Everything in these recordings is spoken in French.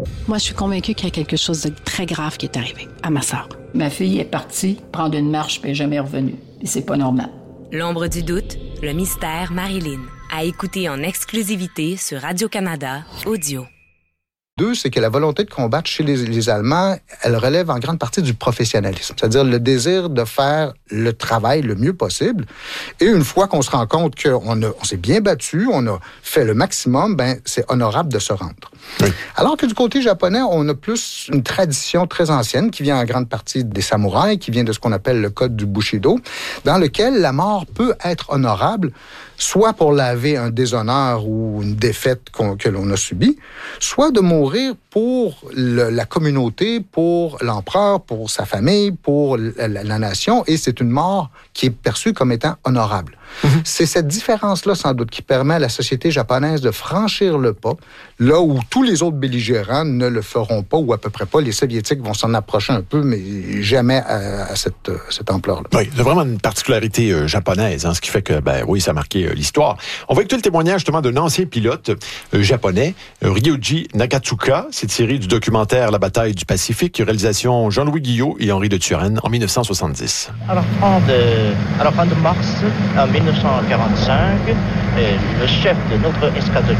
Moi, je suis convaincue qu'il y a quelque chose de très grave qui est arrivé à ma sœur. Ma fille est partie prendre une marche puis elle n'est jamais revenue. Et c'est pas normal. L'ombre du doute, le mystère Marilyn. À écouter en exclusivité sur Radio-Canada Audio. Deux, c'est que la volonté de combattre chez les Allemands, elle relève en grande partie du professionnalisme, c'est-à-dire le désir de faire le travail le mieux possible. Et une fois qu'on se rend compte qu'on s'est bien battu, on a fait le maximum, ben c'est honorable de se rendre. Oui. Alors que du côté japonais, on a plus une tradition très ancienne qui vient en grande partie des samouraïs, qui vient de ce qu'on appelle le code du Bushido, dans lequel la mort peut être honorable, soit pour laver un déshonneur ou une défaite que l'on a subie, soit de mourir pour la communauté, pour l'empereur, pour sa famille, pour la nation, et c'est une mort qui est perçue comme étant honorable. Mm-hmm. C'est cette différence-là, sans doute, qui permet à la société japonaise de franchir le pas, là où tous les autres belligérants ne le feront pas, ou à peu près pas. Les Soviétiques vont s'en approcher un peu, mais jamais à cette ampleur-là. Oui, c'est vraiment une particularité japonaise, ce qui fait que, ça a marqué l'histoire. On va écouter le témoignage, justement, d'un ancien pilote japonais, Ryuji Nakatsuka. C'est tiré du documentaire La bataille du Pacifique, réalisation Jean-Louis Guillot et Henri de Turenne en 1970. À la fin de mars, en 1945, le chef de notre escadre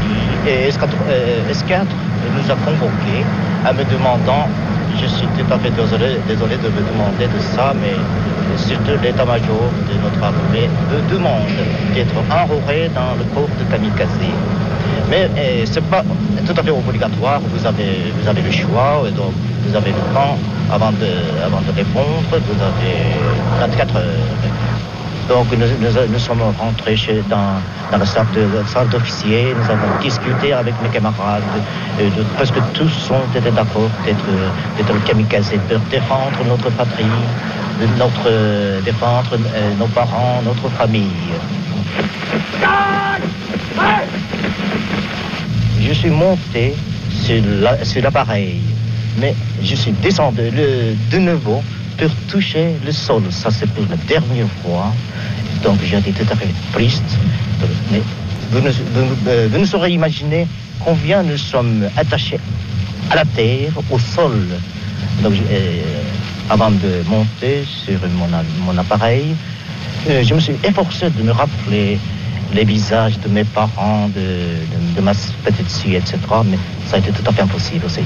nous a convoqués en me demandant, je suis tout à fait désolé de me demander de ça, mais surtout l'état-major de notre armée me demande d'être enrôlé dans le corps de kamikaze. Mais c'est pas tout à fait obligatoire, vous avez le choix, et donc vous avez le temps avant de répondre, vous avez 24 heures. Donc nous sommes rentrés dans la salle d'officier, nous avons discuté avec mes camarades, presque tous ont été d'accord d'être kamikaze, de défendre notre patrie, défendre nos parents, notre famille. Je suis monté sur l'appareil, mais je suis descendu de nouveau pour toucher le sol. Ça, c'est pour la dernière fois. Donc, j'ai été tout à fait triste. Mais vous ne saurez imaginer combien nous sommes attachés à la terre, au sol. Donc, avant de monter sur mon appareil, je me suis efforcé de me rappeler les visages de mes parents, de ma petite fille, etc. Mais ça a été tout à fait impossible aussi.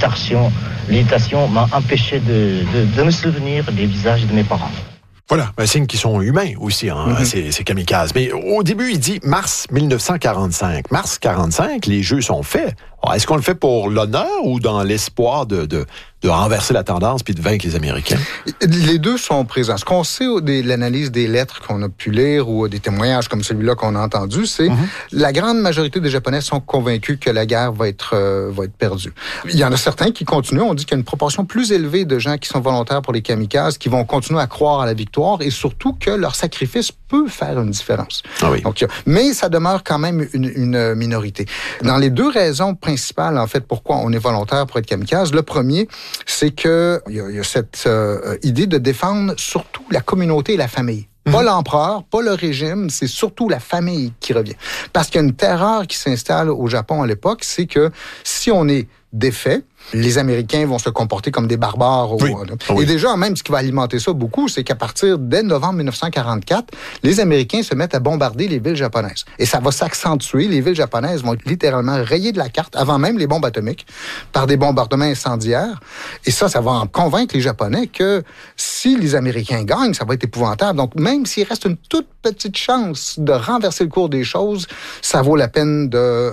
L'hésitation m'a empêché de me souvenir des visages de mes parents. Voilà, un signe qu'ils sont humains aussi, ces kamikazes. Mais au début, il dit mars 1945. Mars 45, les jeux sont faits. Alors, est-ce qu'on le fait pour l'honneur ou dans l'espoir de renverser la tendance puis de vaincre les Américains? Les deux sont présents. Ce qu'on sait de l'analyse des lettres qu'on a pu lire ou des témoignages comme celui-là qu'on a entendu, c'est la grande majorité des Japonais sont convaincus que la guerre va être perdue. Il y en a certains qui continuent. On dit qu'il y a une proportion plus élevée de gens qui sont volontaires pour les kamikazes, qui vont continuer à croire à la victoire et surtout que leur sacrifice peut faire une différence. Ah oui. Donc, mais ça demeure quand même une minorité. Dans les deux raisons principales, en fait, pourquoi on est volontaire pour être kamikaze, le premier, c'est que il y a cette idée de défendre surtout la communauté et la famille. Pas l'empereur, pas le régime, c'est surtout la famille qui revient. Parce qu'il y a une terreur qui s'installe au Japon à l'époque, c'est que si on est défait, les Américains vont se comporter comme des barbares. Oui. Et déjà, même, ce qui va alimenter ça beaucoup, c'est qu'à partir dès novembre 1944, les Américains se mettent à bombarder les villes japonaises. Et ça va s'accentuer. Les villes japonaises vont être littéralement rayées de la carte, avant même les bombes atomiques, par des bombardements incendiaires. Et ça va en convaincre les Japonais que si les Américains gagnent, ça va être épouvantable. Donc, même s'il reste une toute petite chance de renverser le cours des choses, ça vaut la peine de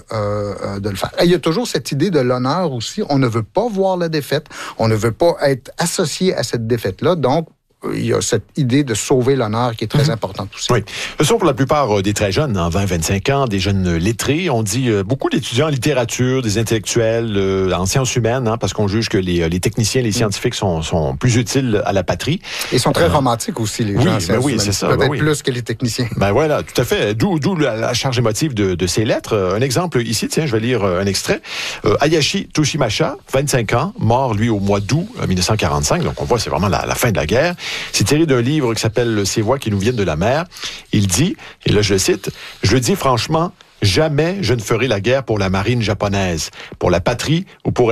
le faire. Et il y a toujours cette idée de l'honneur aussi. On ne veut pas voir la défaite. On ne veut pas être associé à cette défaite-là. Donc, il y a cette idée de sauver l'honneur qui est très importante aussi. Oui. Ce sont pour la plupart des très jeunes, 20-25 ans, des jeunes lettrés. On dit beaucoup d'étudiants en littérature, des intellectuels, en sciences humaines, parce qu'on juge que les techniciens, les scientifiques sont plus utiles à la patrie. Ils sont très romantiques aussi, les gens en sciences humaines. C'est ça. Peut-être plus que les techniciens. Voilà, tout à fait. D'où la charge émotive de ces lettres. Un exemple ici, tiens, je vais lire un extrait. Hayashi Toshimasa, 25 ans, mort, lui, au mois d'août 1945. Donc, on voit, c'est vraiment la fin de la guerre. C'est tiré d'un livre qui s'appelle « Ces voix qui nous viennent de la mer ». Il dit, et là je le cite, « Je le dis franchement, jamais je ne ferai la guerre pour la marine japonaise, pour la patrie ou pour